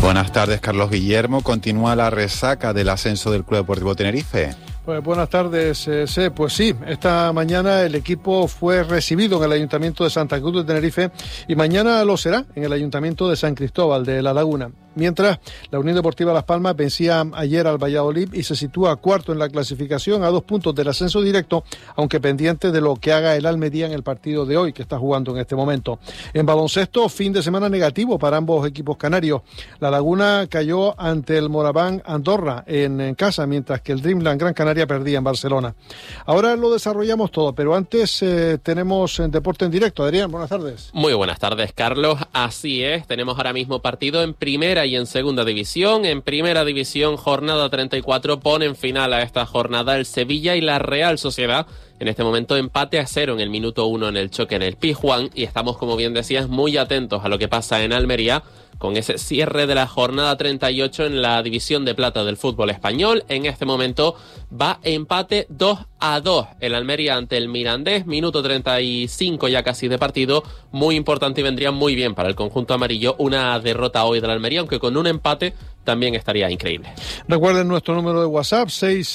Buenas tardes, Carlos Guillermo. Continúa la resaca del ascenso del Club Deportivo Tenerife. Pues buenas tardes, pues sí, esta mañana el equipo fue recibido en el Ayuntamiento de Santa Cruz de Tenerife y mañana lo será en el Ayuntamiento de San Cristóbal de La Laguna. Mientras, la Unión Deportiva Las Palmas vencía ayer al Valladolid y se sitúa cuarto en la clasificación a 2 puntos del ascenso directo, aunque pendiente de lo que haga el Almería en el partido de hoy que está jugando en este momento. En baloncesto, fin de semana negativo para ambos equipos canarios. La Laguna cayó ante el Moraván Andorra en casa, mientras que el Dreamland Gran Canaria perdía en Barcelona. Ahora lo desarrollamos todo, pero antes tenemos deporte en directo. Adrián, buenas tardes. Muy buenas tardes, Carlos. Así es, tenemos ahora mismo partido en primera y en segunda división. En primera división, jornada 34, ponen final a esta jornada el Sevilla y la Real Sociedad. En este momento empate a 0 en el minuto 1 en el choque en el Pizjuán, y estamos, como bien decías, muy atentos a lo que pasa en Almería con ese cierre de la jornada 38 en la división de plata del fútbol español. En este momento va empate 2-2 el Almería ante el Mirandés, minuto 35 ya casi de partido, muy importante y vendría muy bien para el conjunto amarillo una derrota hoy del Almería, aunque con un empate también estaría increíble. Recuerden nuestro número de WhatsApp,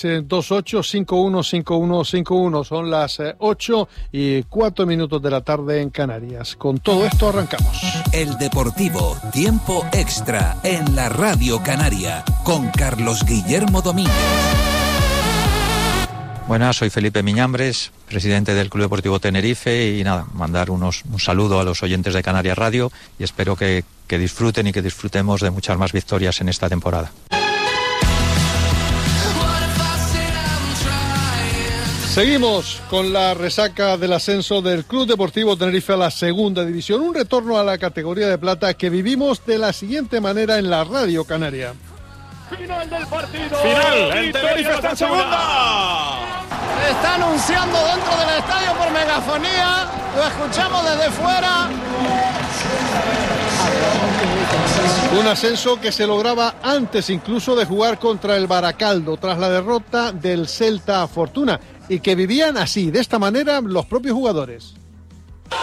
628-515151. Son las 8:04 de la tarde en Canarias. Con todo esto arrancamos. El Deportivo, tiempo extra en la Radio Canaria, con Carlos Guillermo Domínguez. Buenas, soy Felipe Miñambres, presidente del Club Deportivo Tenerife, y nada, mandar un saludo a los oyentes de Canarias Radio y espero que disfruten y que disfrutemos de muchas más victorias en esta temporada. Seguimos con la resaca del ascenso del Club Deportivo Tenerife a la segunda división, un retorno a la categoría de plata que vivimos de la siguiente manera en la Radio Canaria. Final del partido. Final, el Tenerife está en segunda. Se está anunciando dentro del estadio por megafonía. Lo escuchamos desde fuera. Un ascenso que se lograba antes incluso de jugar contra el Baracaldo, tras la derrota del Celta Fortuna, y que vivían así, de esta manera, los propios jugadores.